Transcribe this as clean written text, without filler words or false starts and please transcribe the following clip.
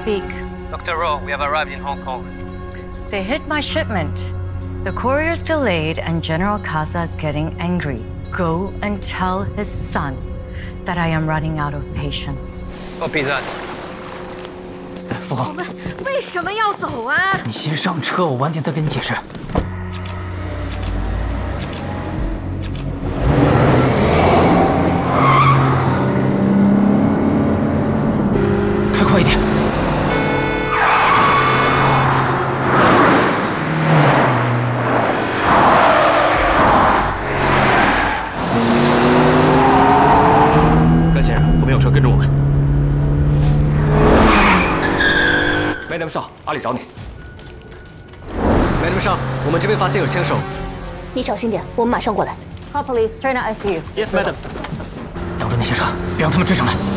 speak. Dr. Rowe, we have arrived in Hong Kong. They hit my shipment. The courier's delayed and General Casa is getting angry. Go and tell his son that I am running out of patience. Copy that. 父后， 我们为什么要走啊？ 你先上车，我晚点再跟你解释。开快一点！ 甘先生，后面有车跟着我们。Madam 少，阿里找你。Madam 少，我们这边发现有枪手。 你小心点，我们马上过来。 Call police. Turn to ICU. Yes, Madam。 挡住那些车，别让他们追上来。